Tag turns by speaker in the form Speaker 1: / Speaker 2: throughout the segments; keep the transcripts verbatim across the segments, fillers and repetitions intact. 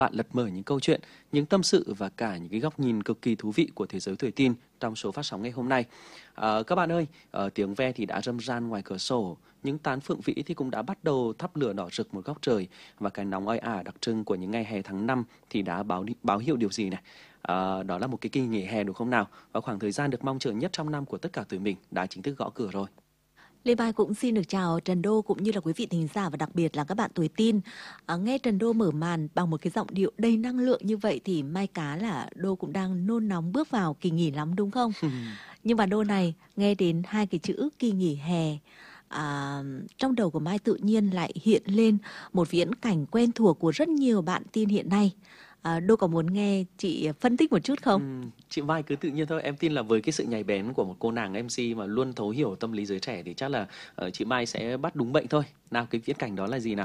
Speaker 1: Bạn lật mở những câu chuyện, những tâm sự và cả những cái góc nhìn cực kỳ thú vị của thế giới tuổi teen trong số phát sóng ngày hôm nay. À, các bạn ơi, ờ, tiếng ve thì đã râm ran ngoài cửa sổ, những tán phượng vĩ thì cũng đã bắt đầu thắp lửa đỏ rực một góc trời, và cái nóng oi ả đặc trưng của những ngày hè tháng năm thì đã báo đi- báo hiệu điều gì này? À, đó là một cái kỳ nghỉ hè đúng không nào? Và khoảng thời gian được mong chờ nhất trong năm của tất cả tụi mình đã chính thức gõ cửa rồi.
Speaker 2: Lê Mai cũng xin được chào Trần Đô cũng như là quý vị thính giả và đặc biệt là các bạn tuổi teen. À, nghe Trần Đô mở màn bằng một cái giọng điệu đầy năng lượng như vậy thì Mai cá là Đô cũng đang nôn nóng bước vào kỳ nghỉ lắm đúng không? Nhưng mà Đô này nghe đến hai cái chữ kỳ nghỉ hè, à, trong đầu của Mai tự nhiên lại hiện lên một viễn cảnh quen thuộc của rất nhiều bạn teen hiện nay. À, Đô có muốn nghe chị phân tích một chút không?
Speaker 1: Ừm, chị Mai cứ tự nhiên thôi, em tin là với cái sự nhạy bén của một cô nàng em xê mà luôn thấu hiểu tâm lý giới trẻ thì chắc là ờ, chị Mai sẽ bắt đúng bệnh thôi. Nào, cái viễn cảnh đó là gì nào?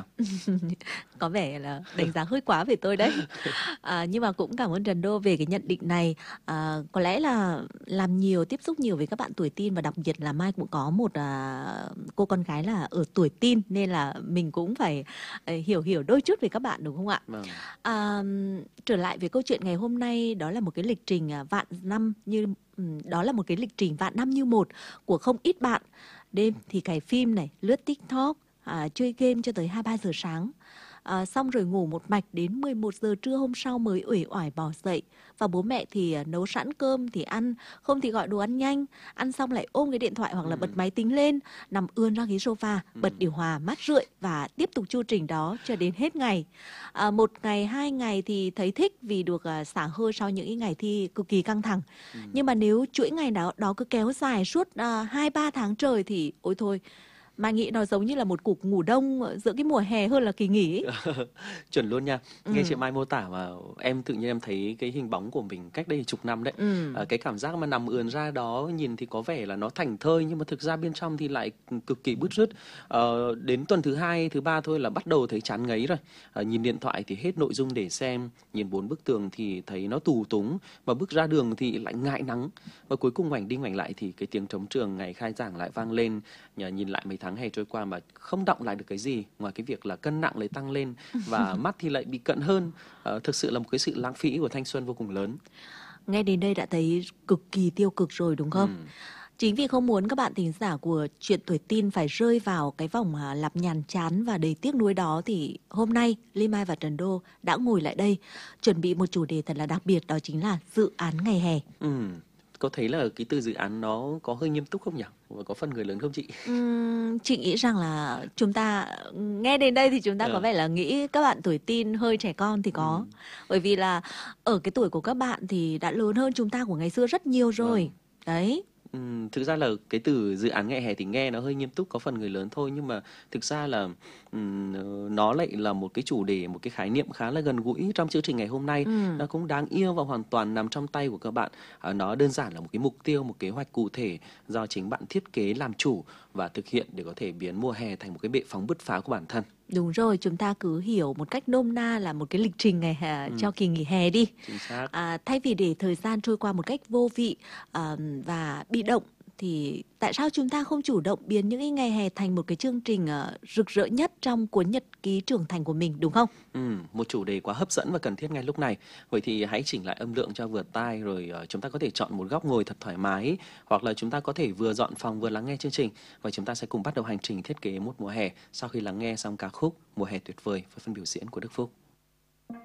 Speaker 2: Có vẻ là đánh giá hơi quá về tôi đấy. À, nhưng mà cũng cảm ơn Trần Đô về cái nhận định này. À, có lẽ là làm nhiều, tiếp xúc nhiều với các bạn tuổi teen và đặc biệt là Mai cũng có một à, cô con gái là ở tuổi teen nên là mình cũng phải à, hiểu hiểu đôi chút về các bạn đúng không ạ?
Speaker 1: Vâng.
Speaker 2: À, trở lại với câu chuyện ngày hôm nay, đó là một cái lịch trình à, vạn năm như ừm, đó là một cái lịch trình vạn năm như một của không ít bạn. Đêm thì cày phim này, lướt TikTok, à, chơi game cho tới hai ba giờ sáng. À, xong rồi ngủ một mạch đến mười một giờ trưa hôm sau mới uể oải bỏ dậy. Và bố mẹ thì à, nấu sẵn cơm thì ăn, không thì gọi đồ ăn nhanh. Ăn xong lại ôm cái điện thoại hoặc là bật
Speaker 1: Ừm,
Speaker 2: máy tính lên, nằm ươn ra ghế sofa, bật
Speaker 1: ừm.
Speaker 2: điều hòa mát rượi và tiếp tục chu trình đó cho đến hết ngày. À, một ngày, hai ngày thì thấy thích vì được à, xả hơi sau những cái ngày thi cực kỳ căng thẳng.
Speaker 1: Ừm.
Speaker 2: Nhưng mà nếu chuỗi ngày đó đó cứ kéo dài suốt à, hai ba tháng trời thì ôi thôi, Mai nghĩ nó giống như là một cuộc ngủ đông giữa cái mùa hè hơn là kỳ nghỉ ấy.
Speaker 1: Chuẩn luôn nha. Nghe chị
Speaker 2: Ừ,
Speaker 1: Mai mô tả mà em tự nhiên em thấy cái hình bóng của mình cách đây chục năm đấy.
Speaker 2: ừ,
Speaker 1: À, cái cảm giác mà nằm ườn ra đó nhìn thì có vẻ là nó thảnh thơi nhưng mà thực ra bên trong thì lại cực kỳ bứt rứt. Ờ, đến tuần thứ hai, thứ ba thôi là bắt đầu thấy chán ngấy rồi. À, nhìn điện thoại thì hết nội dung để xem, nhìn bốn bức tường thì thấy nó tù túng, mà bước ra đường thì lại ngại nắng. Và cuối cùng ngoảnh đi ngoảnh lại thì cái tiếng trống trường ngày khai giảng lại vang lên. Nhờ nhìn lại mấy tháng hè trôi qua mà không đọng lại được cái gì ngoài cái việc là cân nặng lại tăng lên và mắt thì lại bị cận hơn. Ờ, thực sự là một cái sự lãng phí của thanh xuân vô cùng lớn.
Speaker 2: nghe đến đây đã thấy cực kỳ tiêu cực rồi đúng không?
Speaker 1: Ừm,
Speaker 2: Chính vì không muốn các bạn thính giả của chuyện tuổi teen phải rơi vào cái vòng à, lặp nhàm chán và đầy tiếc nuối đó thì hôm nay Ly Mai và Trần Đô đã ngồi lại đây chuẩn bị một chủ đề thật là đặc biệt, đó chính là dự án ngày hè.
Speaker 1: ừm. Có thấy là cái từ dự án nó có hơi nghiêm túc không nhỉ? Và có phần người lớn không chị?
Speaker 2: Ừm, chị nghĩ rằng là chúng ta nghe đến đây thì chúng ta có
Speaker 1: Ờ,
Speaker 2: vẻ là nghĩ các bạn tuổi teen hơi trẻ con thì có.
Speaker 1: ừm,
Speaker 2: Bởi vì là ở cái tuổi của các bạn thì đã lớn hơn chúng ta của ngày xưa rất nhiều
Speaker 1: vâng.
Speaker 2: rồi. Đấy.
Speaker 1: Ừm, thực ra là cái từ dự án ngày hè thì nghe nó hơi nghiêm túc, có phần người lớn thôi, nhưng mà thực ra là ừm, ờ, nó lại là một cái chủ đề, một cái khái niệm khá là gần gũi trong chương trình ngày hôm nay.
Speaker 2: Ừm.
Speaker 1: Nó cũng đáng yêu và hoàn toàn nằm trong tay của các bạn. À, nó đơn giản là một cái mục tiêu, một kế hoạch cụ thể do chính bạn thiết kế làm chủ và thực hiện để có thể biến mùa hè thành một cái bệ phóng bứt phá của bản thân.
Speaker 2: Đúng rồi, chúng ta cứ hiểu một cách nôm na là một cái lịch trình ngày hè
Speaker 1: Ừm,
Speaker 2: cho kỳ nghỉ hè đi.
Speaker 1: chính xác.
Speaker 2: À, thay vì để thời gian trôi qua một cách vô vị à, và bị động thì tại sao chúng ta không chủ động biến những cái ngày hè thành một cái chương trình ờ, rực rỡ nhất trong cuốn nhật ký trưởng thành của mình đúng không?
Speaker 1: Ừm, một chủ đề quá hấp dẫn và cần thiết ngay lúc này. Vậy thì hãy chỉnh lại âm lượng cho vừa tai rồi ờ, chúng ta có thể chọn một góc ngồi thật thoải mái, hoặc là chúng ta có thể vừa dọn phòng vừa lắng nghe chương trình, và chúng ta sẽ cùng bắt đầu hành trình thiết kế một mùa hè sau khi lắng nghe xong ca khúc Mùa hè tuyệt vời với phần biểu diễn của Đức Phúc.